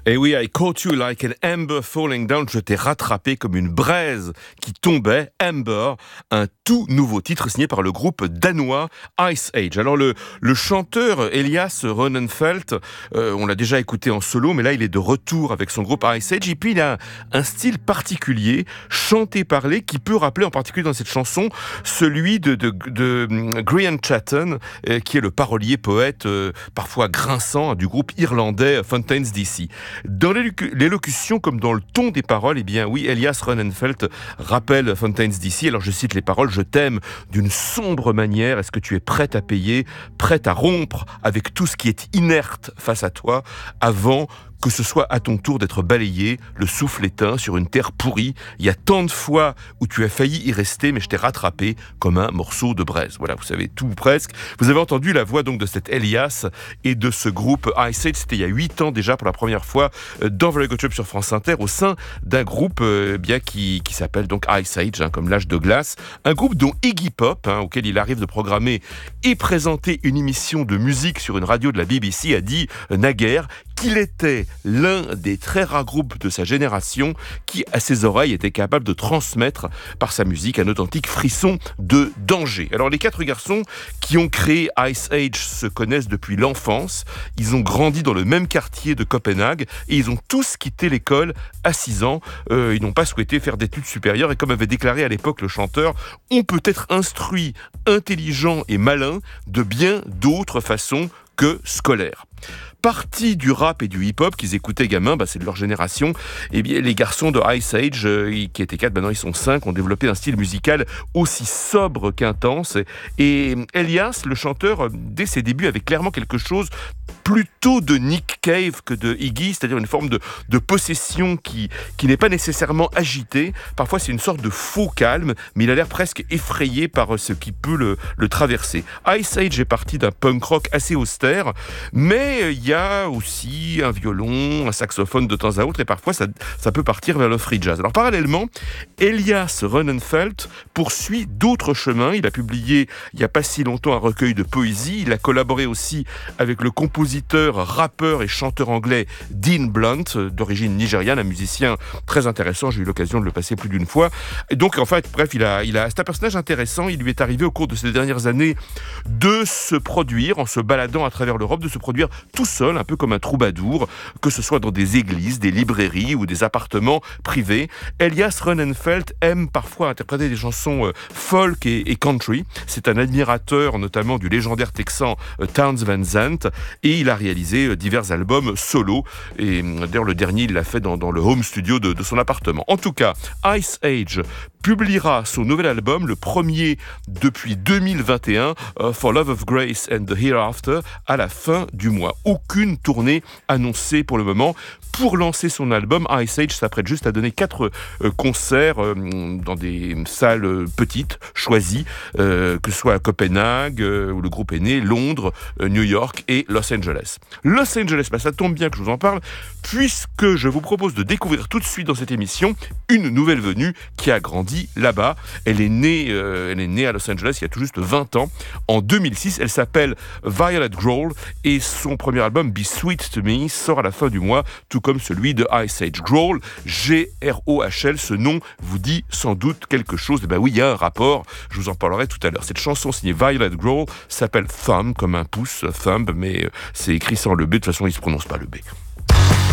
Et oui, I caught you like an ember falling down. Je t'ai rattrapé comme une braise qui tombait. Ember, un tout nouveau titre signé par le groupe danois Ice Age. Alors le chanteur Elias Ronnenfeldt, on l'a déjà écouté en solo, mais là il est de retour avec son groupe Ice Age. Et puis il a un style particulier, chanté-parlé, qui peut rappeler en particulier dans cette chanson celui de Grian Chatten, qui est le parolier poète parfois grinçant du groupe irlandais Fontaine's DC. Dans l'élocution comme dans le ton des paroles, eh bien oui, Elias Ronnenfeldt rappelle Fontaine's DC. Alors je cite les paroles: je t'aime d'une sombre manière. Est-ce que tu es prête à payer, prête à rompre avec tout ce qui est inerte face à toi avant que ce soit à ton tour d'être balayé, le souffle éteint sur une terre pourrie. Il y a tant de fois où tu as failli y rester, mais je t'ai rattrapé comme un morceau de braise. Voilà, vous savez tout presque. Vous avez entendu la voix donc de cet Elias et de ce groupe Ice Age. C'était il y a 8 ans déjà pour la première fois dans Very Good Trip sur France Inter, au sein d'un groupe bien qui s'appelle donc Ice Age, comme l'âge de glace. Un groupe dont Iggy Pop, auquel il arrive de programmer et présenter une émission de musique sur une radio de la BBC, a dit naguère qu'il était l'un des très rares groupes de sa génération qui, à ses oreilles, était capable de transmettre par sa musique un authentique frisson de danger. Alors les 4 garçons qui ont créé Ice Age se connaissent depuis l'enfance. Ils ont grandi dans le même quartier de Copenhague et ils ont tous quitté l'école à 6 ans. Ils n'ont pas souhaité faire d'études supérieures et comme avait déclaré à l'époque le chanteur, on peut être instruit, intelligent et malin de bien d'autres façons que scolaires. Partie du rap et du hip-hop qu'ils écoutaient gamins, c'est de leur génération, et bien les garçons de Ice Age, qui étaient 4, maintenant ils sont 5, ont développé un style musical aussi sobre qu'intense. Et Elias, le chanteur, dès ses débuts, avait clairement quelque chose plutôt de Nick Cave que de Iggy, c'est-à-dire une forme de possession qui n'est pas nécessairement agitée. Parfois c'est une sorte de faux calme, mais il a l'air presque effrayé par ce qui peut le traverser. Ice Age est parti d'un punk rock assez austère, mais il y a aussi un violon, un saxophone de temps à autre, et parfois ça peut partir vers le free jazz. Alors parallèlement, Elias Ronnenfeldt poursuit d'autres chemins. Il a publié il n'y a pas si longtemps un recueil de poésie. Il a collaboré aussi avec le compositeur, rappeur et chanteur anglais Dean Blunt, d'origine nigériane, un musicien très intéressant. J'ai eu l'occasion de le passer plus d'une fois. Et donc en fait, bref, c'est un personnage intéressant. Il lui est arrivé au cours de ces dernières années de se produire, en se baladant à travers l'Europe, de se produire tout seul, un peu comme un troubadour, que ce soit dans des églises, des librairies ou des appartements privés. Elias Ronnenfeldt aime parfois interpréter des chansons folk et country. C'est un admirateur notamment du légendaire texan Townes Van Zandt et il a réalisé divers albums solo. Et d'ailleurs le dernier il l'a fait dans le home studio de son appartement. En tout cas, Ice Age publiera son nouvel album, le premier depuis 2021, For Love of Grace and the Hereafter, à la fin du mois. Aucune tournée annoncée pour le moment. Pour lancer son album, Ice Age s'apprête juste à donner 4 concerts dans des salles petites, choisies, que ce soit à Copenhague, où le groupe est né, Londres, New York et Los Angeles. Los Angeles, ça tombe bien que je vous en parle, puisque je vous propose de découvrir tout de suite dans cette émission une nouvelle venue qui a grandi là-bas. Elle est née à Los Angeles il y a tout juste 20 ans. En 2006, elle s'appelle Violet Grohl et son premier album, Be Sweet to Me, sort à la fin du mois, tout comme celui de Ice Age. Grohl, G-R-O-H-L, ce nom vous dit sans doute quelque chose. Et oui, il y a un rapport, je vous en parlerai tout à l'heure. Cette chanson signée Violet Grohl s'appelle Thumb, comme un pouce, Thumb, mais c'est écrit sans le B, de toute façon il ne se prononce pas le B.